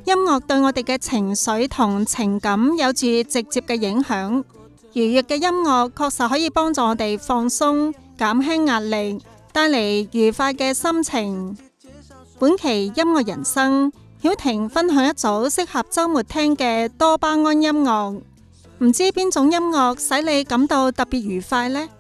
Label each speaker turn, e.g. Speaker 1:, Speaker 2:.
Speaker 1: 音樂對我哋嘅情緒同情感有住直接嘅影響。愉悅嘅音樂確實可以幫助我哋放鬆、減輕壓力，帶嚟愉快嘅心情。本期音樂人生，曉婷分享一組適合週末聽嘅多巴胺音樂。唔知邊種音樂使你感到特別愉快呢？